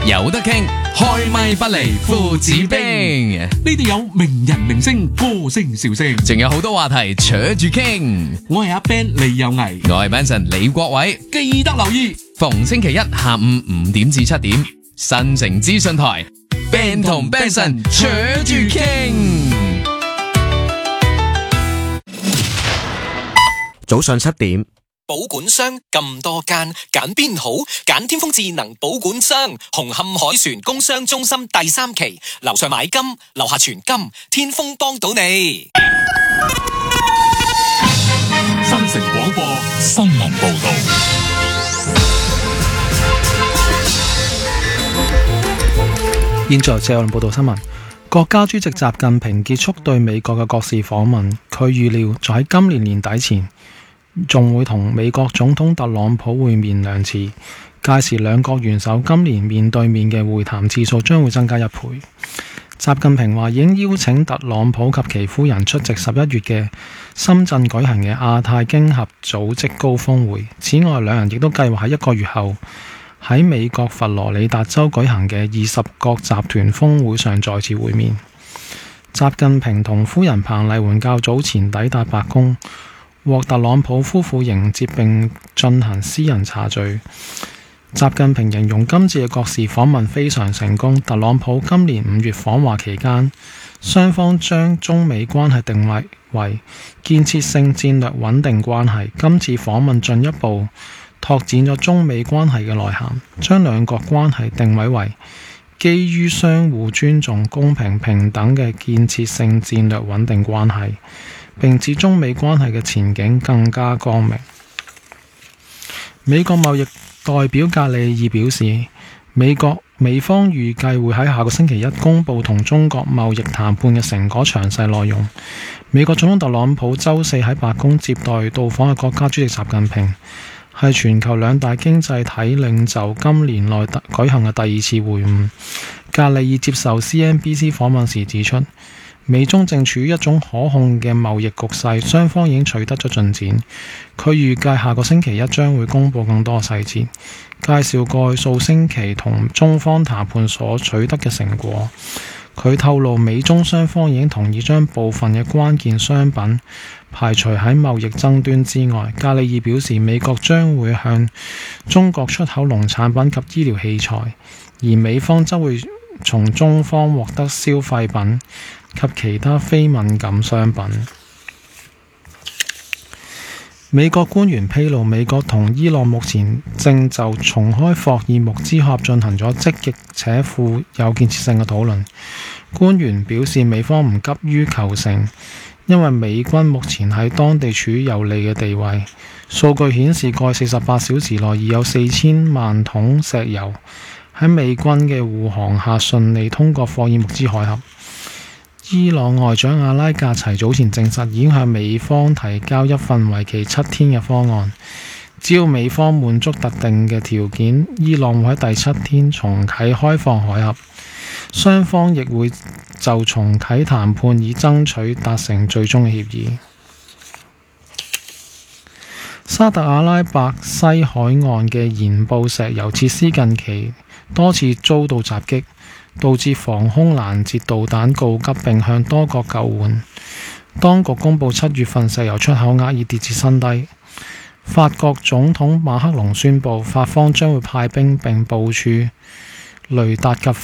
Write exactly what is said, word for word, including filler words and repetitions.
有得傾，開咪不離父子兵。 呢度有名人明星、歌星笑聲， 仲有好多話題扯住傾。 我係阿 Ben 李有毅， 我係 Benson 李國偉， 記得留意逢星期一下午五點至七點，新城資訊台 Ben 同 Benson 扯住傾。 早上七點， 保管箱咁多間，揀邊好？揀天風智能保管箱，紅磡海船工商中心第三期，樓上買金，樓下存金，天風幫到你。 新城廣播新聞報道。 現在謝倫報道新聞。國家主席習近平結束對美國嘅國事訪問，佢預料在喺今年年底前仲會同美國總統特朗普會面兩次，屆時兩國元首今年面對面嘅會談次數將會增加一倍。習近平話已經邀請特朗普及其夫人出席十一月嘅深圳舉行嘅亞太經合組織高峰會。此外，兩人亦都計劃喺一個月後喺美國佛羅里達州舉行嘅二十國集團峰會上再次會面。習近平同夫人彭麗媛較早前抵達白宮，獲特朗普夫婦迎接並進行私人茶敘。習近平形容今次嘅國事訪問非常成功。特朗普今年五月訪華期間，雙方將中美關係定位為建設性戰略穩定關係。今次訪問進一步拓展咗中美關係嘅內涵，將兩國關係定位為基於相互尊重、公平平等嘅建設性戰略穩定關係，並指中美關係嘅前景更加光明。美國貿易代表格里爾表示，美國美方預計會喺下個星期一公佈同中國貿易談判嘅成果詳細內容。美國總統特朗普週四喺白宮接待到訪嘅國家主席習近平，係全球兩大經濟體領袖今年內舉行嘅第二次會晤。格里爾接受 C N B C 訪問時指出，美中正處於一種可控嘅貿易局勢，雙方已經取得咗進展。佢預計下個星期一將會公佈更多細節，介紹過去數星期同中方談判所取得嘅成果。佢透露，美中雙方已經同意將部分嘅關鍵商品排除喺貿易爭端之外。格里爾表示，美國將會向中國出口農產品及醫療器材，而美方則會從中方獲得消費品及其他非敏感商品。美國官員披露，美國同伊朗目前正就重開霍爾木茲海峽進行咗積極且富有建設性嘅討論。官員表示，美方唔急於求成，因為美軍目前喺當地處於有利嘅地位。數據顯示，過去四十八小時內已有四千萬桶石油喺美軍嘅護航下順利通過霍爾木茲海峽。伊朗外長阿拉格齊早前證實，已經向美方提交一份為期七天嘅方案。只要美方滿足特定嘅條件，伊朗會喺第七天重啟開放海峽。雙方亦會就重啟談判，以爭取達成最終嘅協議。沙特阿拉伯西海岸嘅鹽布石油設施近期多次遭到襲擊，導致防空攔截導彈告急，並向多國救援。當局公布七月份石油出口額已跌至新低。法國總統馬克龍宣布，法方將會派兵並部署雷達及